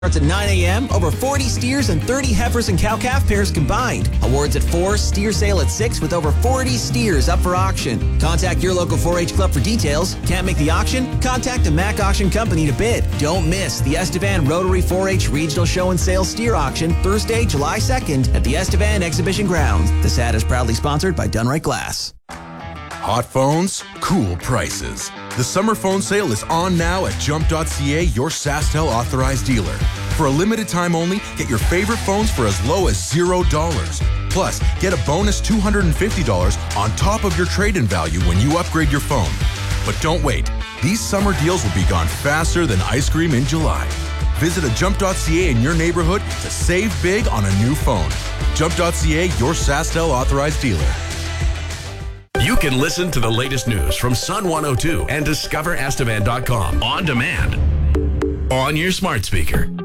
Starts at 9 a.m. Over 40 steers and 30 heifers and cow-calf pairs combined. Awards at 4, steer sale at 6 with over 40 steers up for auction. Contact your local 4-H club for details. Can't make the auction? Contact the Mac Auction Company to bid. Don't miss the Estevan Rotary 4-H Regional Show and Sale Steer Auction Thursday, July 2nd at the Estevan Exhibition Grounds. This ad is proudly sponsored by Dunright Glass. Hot phones, cool prices. The summer phone sale is on now at Jump.ca, your SaskTel authorized dealer. For a limited time only, get your favorite phones for as low as $0. Plus, get a bonus $250 on top of your trade-in value when you upgrade your phone. But don't wait. These summer deals will be gone faster than ice cream in July. Visit a Jump.ca in your neighborhood to save big on a new phone. Jump.ca, your SaskTel authorized dealer. You can listen to the latest news from Sun 102 and discoverestevan.com on demand on your smart speaker.